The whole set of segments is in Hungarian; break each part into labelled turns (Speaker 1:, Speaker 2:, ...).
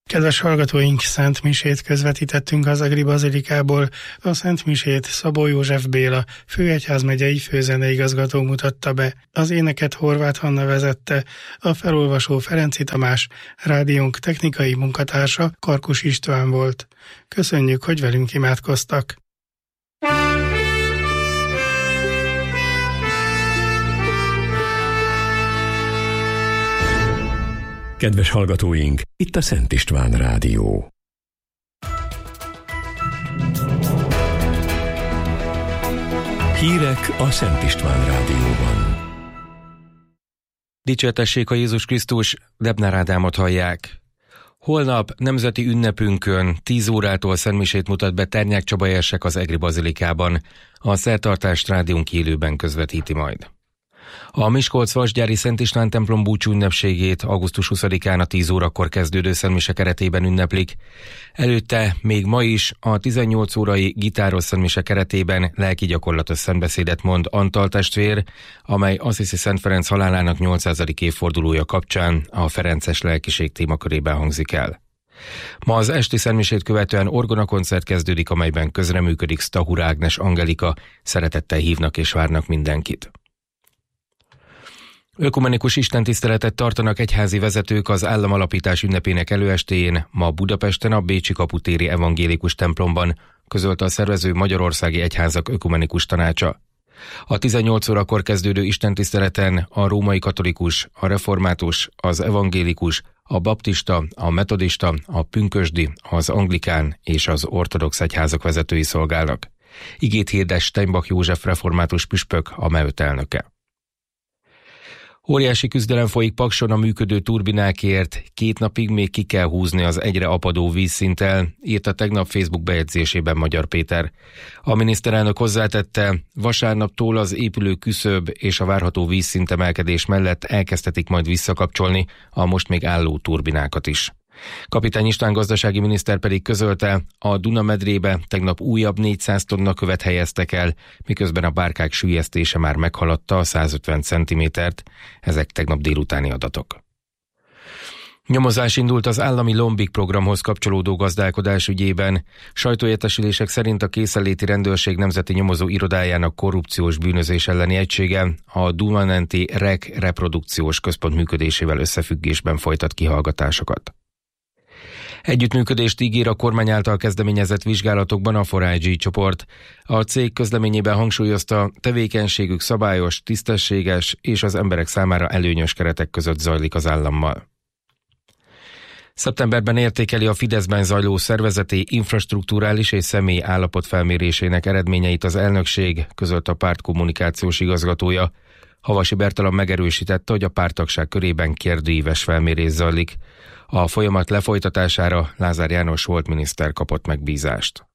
Speaker 1: Kedves hallgatóink, Szent Misét közvetítettünk az Egri Bazilikából. A Szent Misét Szabó József Béla, főegyházmegyei főzeneigazgató mutatta be. Az éneket Horváth Hanna vezette, a felolvasó Ferenci Tamás, rádiónk technikai munkatársa Karkus István volt. Köszönjük, hogy velünk imádkoztak!
Speaker 2: Kedves hallgatóink, itt a Szent István Rádió. Hírek a Szent István Rádióban.
Speaker 3: Dicsértessék a Jézus Krisztus, Debnár Ádámot hallják. Holnap nemzeti ünnepünkön 10 órától szentmisét mutat be Ternyák Csaba érsek az Egri Bazilikában. A szertartást rádiónk élőben közvetíti majd. A Miskolc-Vasgyári Szent István templom búcsú ünnepségét augusztus 20-án a 10 órakor kezdődő szentmise keretében ünneplik. Előtte még ma is a 18 órai gitáros szentmise keretében lelki gyakorlatos szentbeszédet mond Antal testvér, amely Assisi Szent Ferenc halálának 800. évfordulója kapcsán a ferences lelkiség témakörében hangzik el. Ma az esti szentmisét követően orgonakoncert kezdődik, amelyben közreműködik Stahur Ágnes Angelika, szeretettel hívnak és várnak mindenkit. Ökumenikus istentiszteletet tartanak egyházi vezetők az államalapítás ünnepének előestéjén, ma Budapesten a Bécsi Kaputéri Evangélikus templomban, közölte a szervező Magyarországi Egyházak Ökumenikus Tanácsa. A 18 órakor kezdődő istentiszteleten a római katolikus, a református, az evangélikus, a baptista, a metodista, a pünkösdi, az anglikán és az ortodox egyházak vezetői szolgálnak. Igét hirdet Steinbach József református püspök, a MEÖT elnöke. Óriási küzdelem folyik Pakson a működő turbinákért, 2 napig még ki kell húzni az egyre apadó vízszinttel, írta tegnap Facebook bejegyzésében Magyar Péter. A miniszterelnök hozzátette, vasárnaptól az épülő küszöb és a várható vízszintemelkedés mellett elkezdhetik majd visszakapcsolni a most még álló turbinákat is. Kapitány István gazdasági miniszter pedig közölte, a Duna medrébe tegnap újabb 400 tonna követ helyeztek el, miközben a bárkák süllyesztése már meghaladta a 150 cm-t, ezek tegnap délutáni adatok. Nyomozás indult az állami Lombik programhoz kapcsolódó gazdálkodás ügyében. Sajtóértesülések szerint a Készenléti Rendőrség Nemzeti Nyomozó Irodájának korrupciós bűnözés elleni egysége a Dunamenti REK reprodukciós központ működésével összefüggésben folytat kihallgatásokat. Együttműködést ígér a kormány által kezdeményezett vizsgálatokban a 4IG csoport. A cég közleményében hangsúlyozta, tevékenységük szabályos, tisztességes és az emberek számára előnyös keretek között zajlik az állammal. Szeptemberben értékeli a Fideszben zajló szervezeti, infrastrukturális és személyi állapotfelmérésének eredményeit az elnökség, közölte a párt kommunikációs igazgatója. Havasi Bertalan megerősítette, hogy a párttagság körében kérdőíves felmérés zajlik. A folyamat lefolytatására Lázár János volt miniszter kapott megbízást.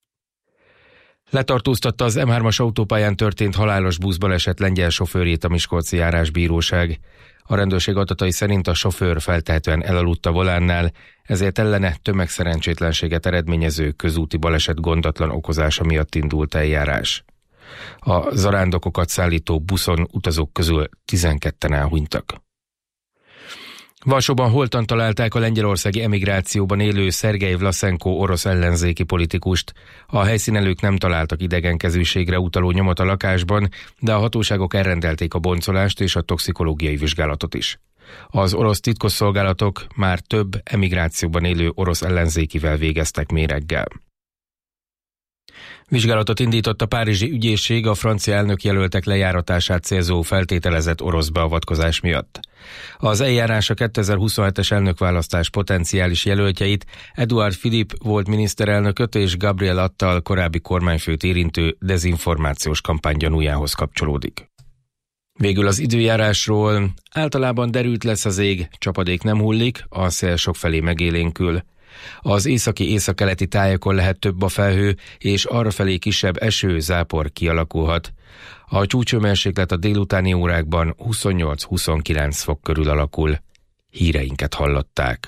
Speaker 3: Letartóztatta az M3-as autópályán történt halálos buszbaleset lengyel sofőrjét a Miskolci járásbíróság. A rendőrség adatai szerint a sofőr feltehetően elaludt a volánnál, ezért ellene tömegszerencsétlenséget eredményező közúti baleset gondatlan okozása miatt indult eljárás. A zarándokokat szállító buszon utazók közül 12-en elhunytak. Varsóban holtan találták a lengyelországi emigrációban élő Szergej Vlaszenko orosz ellenzéki politikust. A helyszínelők nem találtak idegenkezűségre utaló nyomot a lakásban, de a hatóságok elrendelték a boncolást és a toxikológiai vizsgálatot is. Az orosz titkosszolgálatok már több emigrációban élő orosz ellenzékivel végeztek méreggel. Vizsgálatot indított a párizsi ügyészség a francia elnökjelöltek lejáratását célzó feltételezett orosz beavatkozás miatt. Az eljárás a 2027-es elnökválasztás potenciális jelöltjeit, Edouard Philippe volt miniszterelnököt és Gabriel Attal korábbi kormányfőt érintő dezinformációs kampány gyanújához kapcsolódik. Végül az időjárásról: általában derült lesz az ég, csapadék nem hullik, a szél sokfelé megélénkül. Az északi-északkeleti tájakon lehet több a felhő, és arrafelé kisebb eső, zápor kialakulhat. A csúcshőmérséklet a délutáni órákban 28-29 fok körül alakul. Híreinket hallották.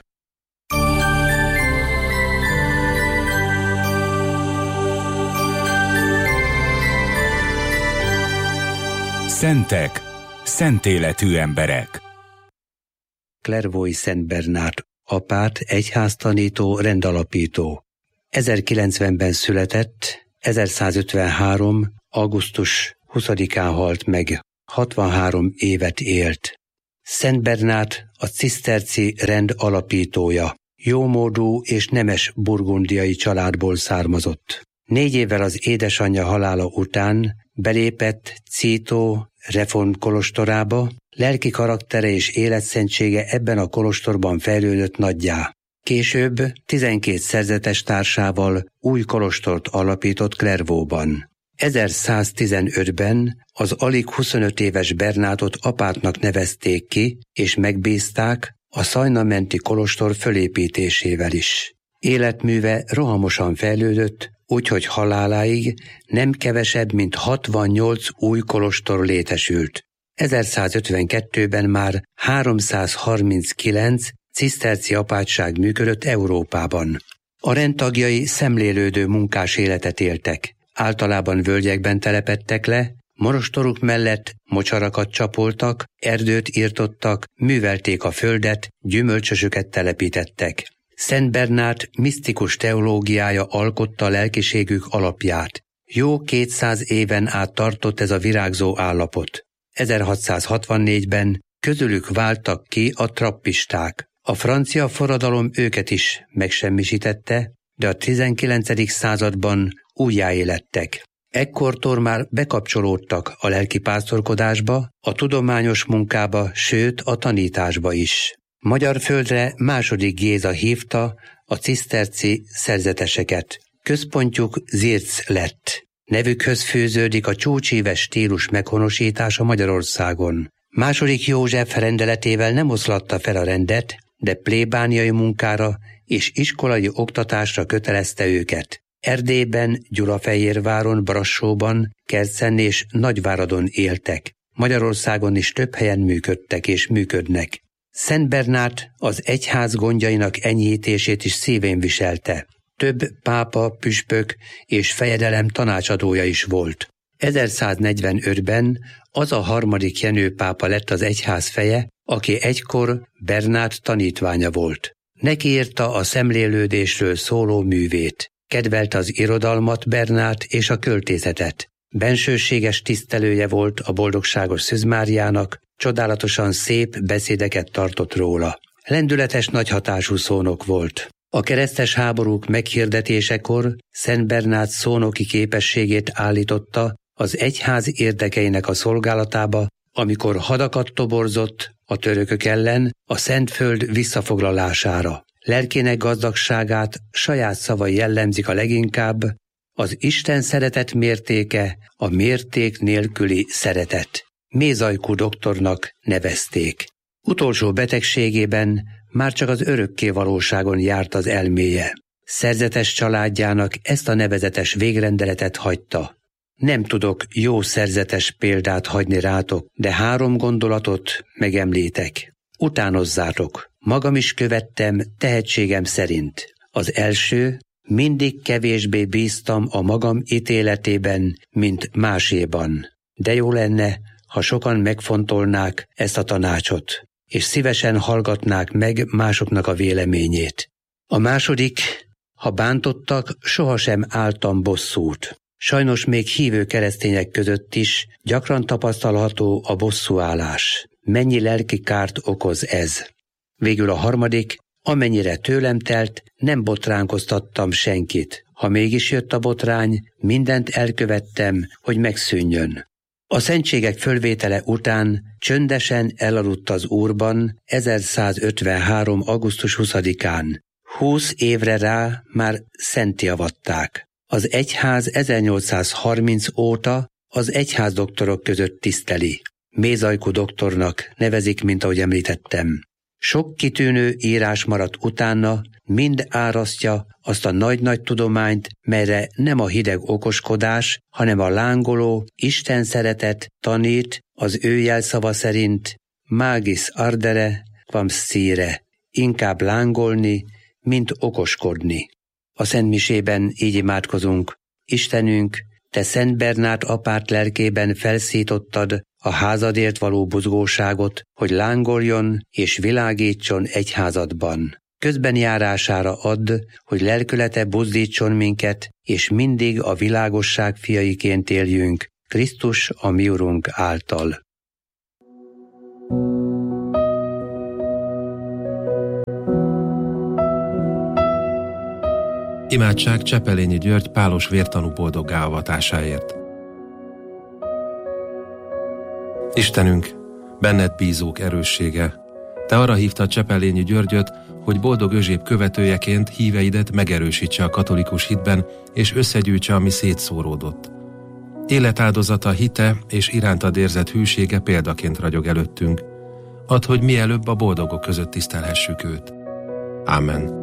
Speaker 4: Szentek, szent életű emberek.
Speaker 5: Clairvaux Szent Bernát,
Speaker 4: apát, egyháztanító, rendalapító. 1090-ben született, 1153. augusztus 20-án halt meg, 63 évet élt. Szent Bernát a ciszterci rend alapítója, jómódú és nemes burgundiai családból származott. 4 évvel az édesanyja halála után belépett Cîteaux reform kolostorába, lelki karaktere és életszentsége ebben a kolostorban fejlődött nagyjá. Később 12 szerzetes társával új kolostort alapított Clairvaux-ban. 1115-ben az alig 25 éves Bernátot apátnak nevezték ki, és megbízták a Szajna-menti kolostor fölépítésével is. Életműve rohamosan fejlődött, úgyhogy haláláig nem kevesebb, mint 68 új kolostor létesült. 1152-ben már 339 ciszterci apátság működött Európában. A rendtagjai szemlélődő munkás életet éltek. Általában völgyekben telepedtek le, monostoruk mellett mocsarakat csapoltak, erdőt irtottak, művelték a földet, gyümölcsösöket telepítettek. Szent Bernát misztikus teológiája alkotta lelkiségük alapját. Jó 200 éven át tartott ez a virágzó állapot. 1664-ben közülük váltak ki a trappisták. A francia forradalom őket is megsemmisítette, de a 19. században újjáélettek. Ekkortól már bekapcsolódtak a lelkipásztorkodásba, a tudományos munkába, sőt a tanításba is. Magyar földre II. Géza hívta a ciszterci szerzeteseket. Központjuk Zirc lett. Nevükhöz fűződik a csúcsíves stílus meghonosítása Magyarországon. II. József rendeletével nem oszlatta fel a rendet, de plébániai munkára és iskolai oktatásra kötelezte őket. Erdélyben, Gyulafehérváron, Brassóban, Kercen és Nagyváradon éltek. Magyarországon is több helyen működtek és működnek. Szent Bernát az egyház gondjainak enyhítését is szívén viselte. Több pápa, püspök és fejedelem tanácsadója is volt. 1145-ben az a 3. Jenő pápa lett az egyház feje, aki egykor Bernát tanítványa volt. Neki írta a szemlélődésről szóló művét. Kedvelte az irodalmat, Bernát és a költészetet. Bensőséges tisztelője volt a boldogságos Szűz Máriának, csodálatosan szép beszédeket tartott róla. Lendületes nagyhatású szónok volt. A keresztes háborúk meghirdetésekor Szent Bernát szónoki képességét állította az egyház érdekeinek a szolgálatába, amikor hadakat toborzott a törökök ellen a Szentföld visszafoglalására. Lelkének gazdagságát saját szavai jellemzik a leginkább, az Isten szeretet mértéke a mérték nélküli szeretet. Mézajkú doktornak nevezték. Utolsó betegségében már csak az örökké valóságon járt az elméje. Szerzetes családjának ezt a nevezetes végrendeletet hagyta. Nem tudok jó szerzetes példát hagyni rátok, de 3 gondolatot megemlítek. Utánozzátok. Magam is követtem tehetségem szerint. Az első, mindig kevésbé bíztam a magam ítéletében, mint máséban. De jó lenne, ha sokan megfontolnák ezt a tanácsot, és szívesen hallgatnák meg másoknak a véleményét. A második, ha bántottak, sohasem álltam bosszút. Sajnos még hívő keresztények között is gyakran tapasztalható a bosszúállás. Mennyi lelki kárt okoz ez? Végül a harmadik, amennyire tőlem telt, nem botránkoztattam senkit. Ha mégis jött a botrány, mindent elkövettem, hogy megszűnjön. A szentségek fölvétele után csöndesen elaludt az Úrban 1153. augusztus 20-án. 20 évre rá már szentté avatták. Az egyház 1830 óta az egyházdoktorok között tiszteli. Mézajkú doktornak nevezik, mint ahogy említettem. Sok kitűnő írás maradt utána, mind árasztja azt a nagy-nagy tudományt, melyre nem a hideg okoskodás, hanem a lángoló Isten szeretet tanít az ő jelszava szerint magis ardere quam scire, inkább lángolni, mint okoskodni. A szentmisében így imádkozunk: Istenünk, te Szent Bernát apát lelkében felszítottad a házadért való buzgóságot, hogy lángoljon és világítson egyházadban. közben járására add, hogy lelkülete buzdítson minket, és mindig a világosság fiaiként éljünk, Krisztus a mi Urunk által.
Speaker 5: Imádság Csepelényi György pálos vértanú boldoggá avatásáért. Istenünk, benned bízók erőssége, te arra hívtad Csepelényi Györgyöt, hogy Boldog Özséb követőjeként híveidet megerősítse a katolikus hitben, és összegyűjtse, ami szétszóródott. Életáldozata, hite és irántad érzett hűsége példaként ragyog előttünk. Add, hogy mielőbb a boldogok között tisztelhessük őt. Ámen.